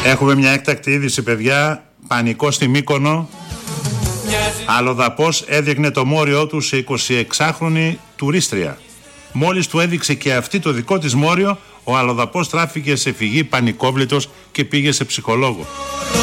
Έχουμε μια έκτακτη είδηση, παιδιά. Πανικό στη Μύκονο. Αλλοδαπός έδειχνε το μόριό του σε 26χρονη τουρίστρια. Μόλις του έδειξε και αυτή το δικό της μόριο, ο αλλοδαπός τράφηκε σε φυγή πανικόβλητος και πήγε σε ψυχολόγο.